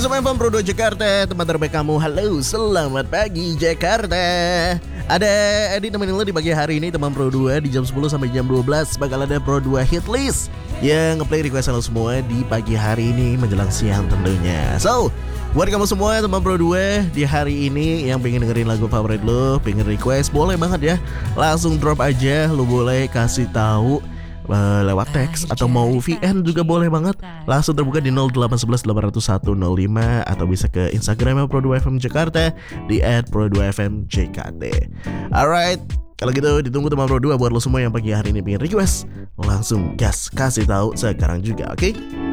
semua FM Pro 2 Jakarta, tempat terbaik kamu. Halo, selamat pagi Jakarta. Ada Edi temenin lo di pagi hari ini, teman Pro 2. Di jam 10 sampai jam 12 bakal ada Pro 2 Hit List yang ngeplay request lo semua di pagi hari ini menjelang siang tentunya. So, buat kamu semua teman Pro 2 di hari ini yang pengen dengerin lagu favorit lo, pengen request, boleh banget ya. Langsung drop aja, lo boleh kasih tahu lewat teks atau mau VN juga boleh banget. Langsung terbuka di 0811 801 05 atau bisa ke Instagramnya Pro2FM Jakarta di @Pro2FMJKT. Alright, kalau gitu ditunggu teman Pro 2 buat lo semua yang pagi hari ini pengen request. Langsung gas kasih tahu sekarang juga, oke?